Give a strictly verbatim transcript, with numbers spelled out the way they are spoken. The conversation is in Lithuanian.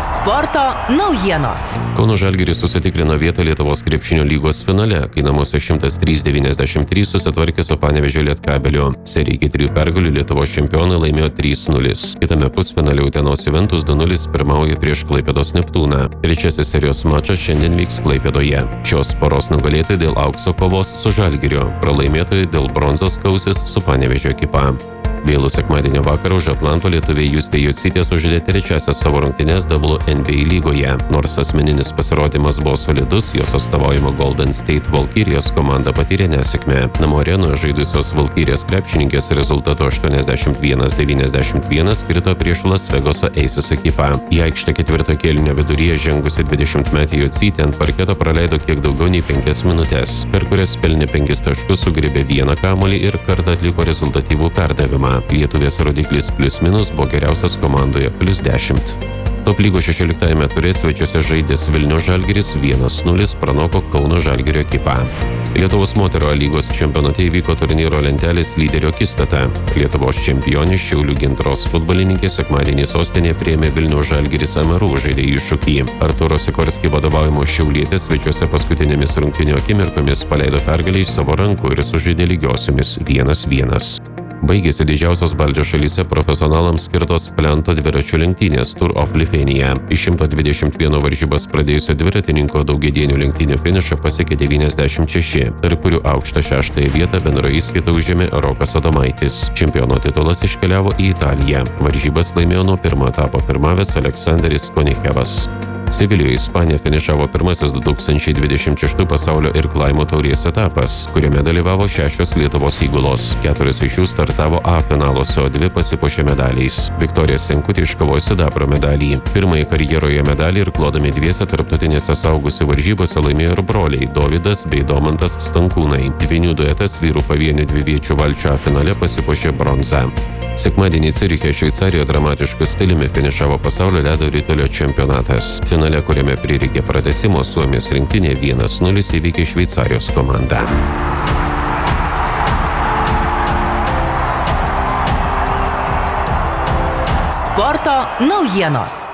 Sporto naujienos. Kauno Žalgiris susitikrino vietą Lietuvos krepšinio lygos finale, kai namuose šimtas trys devyniasdešimt trys susitvarkė su Panevėžio Lietkabeliu. Seriją iki trijų pergalių Lietuvos čempionai laimėjo trys nulis. Kitame pusfinale Utenos Juventus du nulis pirmauja prieš Klaipėdos Neptūną. Trečiasis serijos mačas šiandien vyks Klaipėdoje. Šios poros nugalėtojai dėl aukso kovos su Žalgiriu, pralaimėtojai dėl bronzos kausis su Panevėžio ekipa. Vėlų sekmadienio vakarą už Atlanto lietuviai Justė Jocytė sužaidė trečiasias savo rungtynes W N B A lygoje. Nors asmeninis pasirodymas buvo solidus, jos atstovaujama Golden State Valkyrijos komanda patyrė nesėkmę. Namų arenoje žaidusios Valkyrijos krepšininkės rezultatu aštuoniasdešimt vienas devyniasdešimt vienas krito prieš Las Vegaso Aces ekipą. Į aikštę ketvirto kėlinio viduryje žengusi dvidešimtmetė Jocytė ant parketo praleido kiek daugiau nei penkias minutės, per kurias pelnė penkis taškus, sugriebė vieną kamuolį ir kartą atliko rezultatyvų perdavimą. Lietuvės rodiklis plius minus buvo geriausias komandoje plius dešimt. Top lygos šešioliktajame ture svečiuose žaidęs Vilniaus Žalgiris vienas nulis pranoko Kauno Žalgirio ekipą. Lietuvos moterų A lygos čempionate įvyko turnyro lentelės lyderio akistata. Lietuvos čempionė Šiaulių Gintros futbolininkė sekmadienį sostinėje priėmė Vilniaus Žalgiris Amerų žaidėjų iššūkį. Artūro Sikorski vadovaujamo Šiaulietės svečiuose paskutinėmis rungtynių akimirkomis paleido pergalę iš savo rankų ir sužaidė lygiosiomis vienas vienas. Baigėsi didžiausios Baltijos šalyse profesionalams skirtos plento dviračių lenktynės Tour of Lithuania. Iš šimto dvidešimt vieno varžybas pradėjusio dviratininko daugiadienių lenktynių finišą pasiekė devyniasdešimt šeši, tarp kurių aukštą šeštąją vietą bendroje įskaitoje užėmė Rokas Adomaitis. Čempiono titulas iškeliavo į Italiją. Varžybas laimėjo nuo pirmo etapo pirmavęs Aleksanderis Konihevas. Sevilijoje Ispanija finišavo pirmasis du tūkstančiai dvidešimt šeštų pasaulio irklavimo taurės etapas, kuriame dalyvavo šešios Lietuvos įgulos. Keturios iš jų startavo A finaluose, o dvi pasipuošė medaliais. Viktorija Senkutė iškovojo sidabro medalį. Pirmąjį karjeroje medalį irkluodami dviese tarptautinėse saugusių varžybose laimėjo ir broliai Dovydas bei Domantas Stankūnai. Dvynių duetas vyrų pavienių dviviečių valčių A finale pasipuošė bronzą. Sekmadienį Ciuriche, Šveicarijoje dramatišku stiliumi finišavo pasaulio ledo ritulio čempionatas. Finale, kuriame prireikė pratęsimo, Suomijos rinktinė vienas nulis įveikė Šveicarijos komandą. Sporto naujienos.